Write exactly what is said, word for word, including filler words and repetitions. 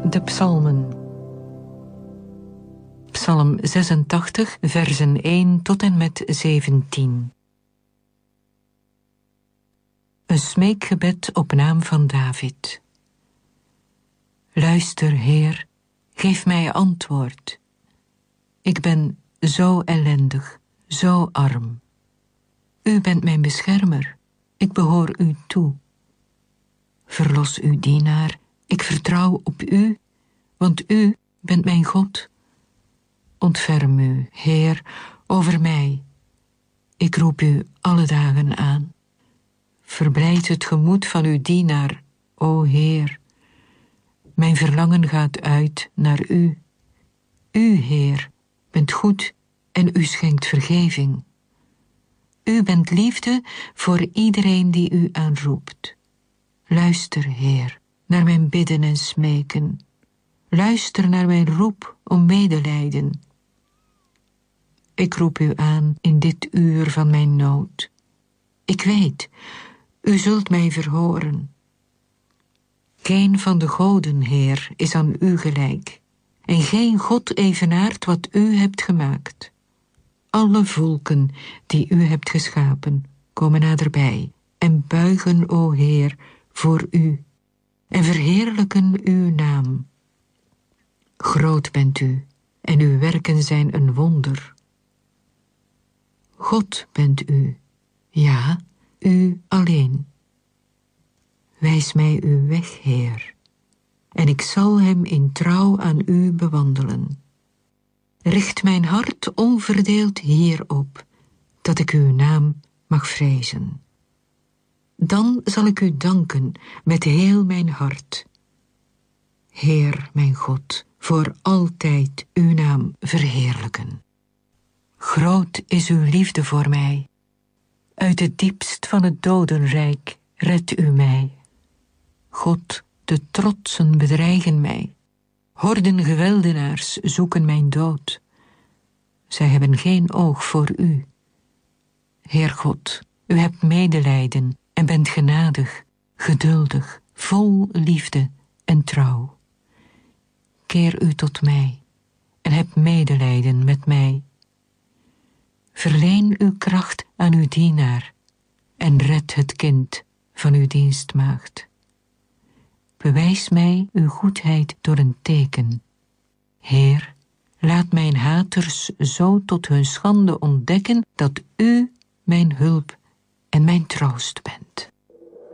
De psalmen. Psalm zesentachtig, versen één tot en met zeventien. Een smeekgebed op naam van David. Luister, Heer, geef mij antwoord. Ik ben zo ellendig, zo arm. U bent mijn beschermer, ik behoor u toe. Verlos uw dienaar, ik vertrouw op u, want u bent mijn God. Ontferm u, Heer, over mij. Ik roep u alle dagen aan. Verblijd het gemoed van uw dienaar, o Heer. Mijn verlangen gaat uit naar u. U, Heer, bent goed en u schenkt vergeving. U bent liefde voor iedereen die u aanroept. Luister, Heer, naar mijn bidden en smeken. Luister naar mijn roep om medelijden. Ik roep u aan in dit uur van mijn nood. Ik weet, u zult mij verhoren. Geen van de goden, Heer, is aan u gelijk, en geen God evenaart wat u hebt gemaakt. Alle volken die u hebt geschapen, komen naderbij en buigen, o Heer, voor u, en verheerlijken uw naam. Groot bent u, en uw werken zijn een wonder. God bent u, ja, u alleen. Wijs mij uw weg, Heer, en ik zal hem in trouw aan u bewandelen. Richt mijn hart onverdeeld hierop, dat ik uw naam mag vrezen. Dan zal ik u danken met heel mijn hart. Heer, mijn God, voor altijd uw naam verheerlijken. Groot is uw liefde voor mij. Uit het diepst van het dodenrijk redt u mij. God, de trotsen bedreigen mij. Horden geweldenaars zoeken mijn dood. Zij hebben geen oog voor u. Heer God, u hebt medelijden en bent genadig, geduldig, vol liefde en trouw. Keer u tot mij en heb medelijden met mij. Verleen uw kracht aan uw dienaar en red het kind van uw dienstmaagd. Bewijs mij uw goedheid door een teken. Heer, laat mijn haters zo tot hun schande ontdekken dat u mijn hulp en mijn troost bent.